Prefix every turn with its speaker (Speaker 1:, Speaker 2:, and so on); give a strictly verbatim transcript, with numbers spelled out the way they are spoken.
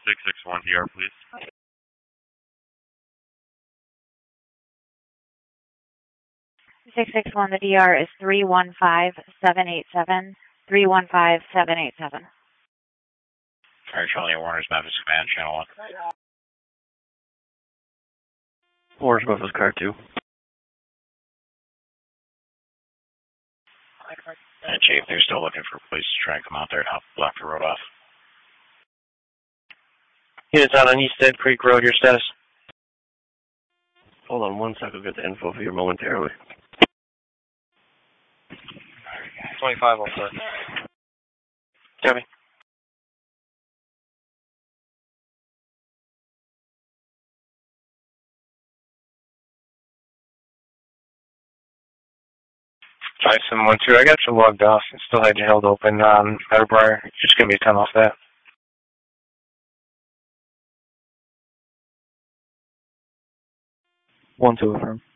Speaker 1: six six one D R, please.
Speaker 2: six six one, the D R is three one five seven eight seven. three one five seven eight seven.
Speaker 3: Fire Charlie Warner's Memphis Command, Channel one.
Speaker 4: Warner's Memphis Car two.
Speaker 3: And Chief, they're still looking for police to try and come out there and help block the road off.
Speaker 4: Units out on East Dead Creek Road, your status? Hold on one second, I'll get the info for you momentarily.
Speaker 5: twenty-five all set.
Speaker 4: Copy.
Speaker 5: five seven one two, I got you logged off. Still had you held open on Meadowbriar. Just give me a ten off that. one two affirm.